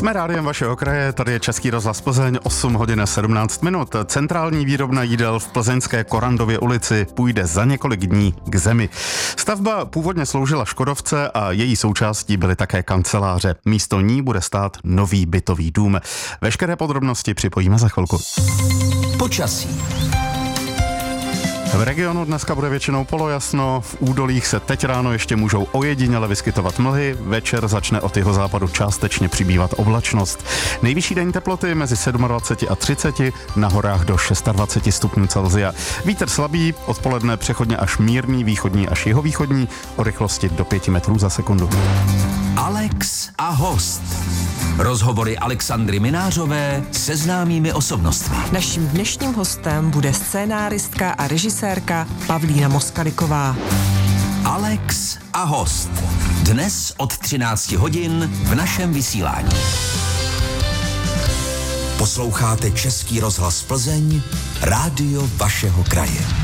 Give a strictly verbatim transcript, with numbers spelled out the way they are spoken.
Jsme rádiem vašeho kraje, tady je Český rozhlas Plzeň, osm hodin sedmnáct minut. Centrální výrobna jídel v plzeňské Korandově ulici půjde za několik dní k zemi. Stavba původně sloužila Škodovce a její součástí byly také kanceláře. Místo ní bude stát nový bytový dům. Veškeré podrobnosti připojíme za chvilku. Počasí. V regionu dneska bude většinou polojasno, v údolích se teď ráno ještě můžou ojediněle vyskytovat mlhy, večer začne od jihozápadu částečně přibývat oblačnost. Nejvyšší denní teploty mezi dvacet sedm a třicet, na horách do dvacet šest stupňů Celsia. Vítr slabý, odpoledne přechodně až mírný, východní až jihovýchodní, o rychlosti do pět metrů za sekundu. Alex a host. Rozhovory Alexandry Minářové se známými osobnostmi. Naším dnešním hostem bude scénáristka a režisérka Pavlína Moskaliková. Alex a host. Dnes od třináct hodin v našem vysílání. Posloucháte Český rozhlas Plzeň, rádio vašeho kraje.